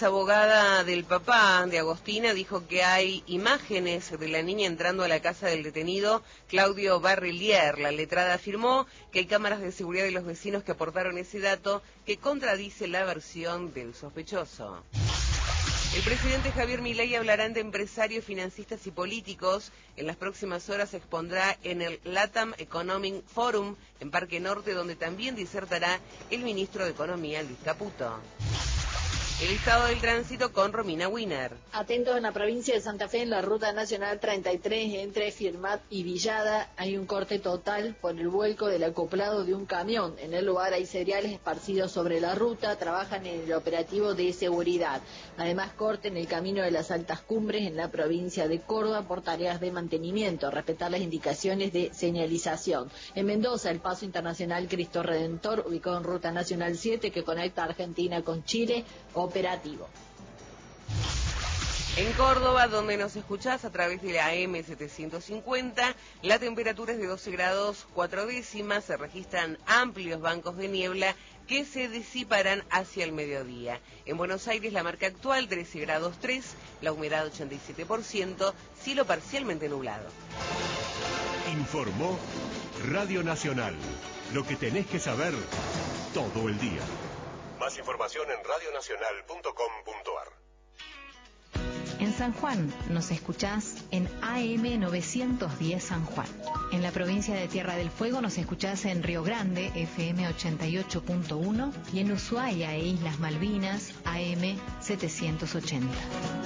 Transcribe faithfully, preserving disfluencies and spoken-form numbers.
La abogada del papá de Agostina dijo que hay imágenes de la niña entrando a la casa del detenido Claudio Barrelier. La letrada afirmó que hay cámaras de seguridad de los vecinos que aportaron ese dato que contradice la versión del sospechoso. El presidente Javier Milei hablará ante empresarios, financistas y políticos. En las próximas horas se expondrá en el LATAM Economic Forum en Parque Norte, donde también disertará el ministro de Economía, Luis Caputo. El estado del tránsito con Romina Wiener. Atentos, en la provincia de Santa Fe, en la ruta nacional treinta y tres, entre Firmat y Villada, hay un corte total por el vuelco del acoplado de un camión. En el lugar hay cereales esparcidos sobre la ruta, trabajan en el operativo de seguridad. Además, corte en el camino de las altas cumbres en la provincia de Córdoba por tareas de mantenimiento, respetar las indicaciones de señalización. En Mendoza, el paso internacional Cristo Redentor, ubicado en ruta nacional siete, que conecta Argentina con Chile, operativo. En Córdoba, donde nos escuchás a través de la A M setecientos cincuenta, la temperatura es de doce grados cuatro décimas, se registran amplios bancos de niebla que se disiparán hacia el mediodía. En Buenos Aires, la marca actual trece grados tres, la humedad ochenta y siete por ciento, cielo parcialmente nublado. Informó Radio Nacional, lo que tenés que saber todo el día. Más información en radio nacional punto com punto a r. En San Juan nos escuchás en A M novecientos diez San Juan. En la provincia de Tierra del Fuego nos escuchás en Río Grande, F M ochenta y ocho punto uno, y en Ushuaia e Islas Malvinas, A M setecientos ochenta.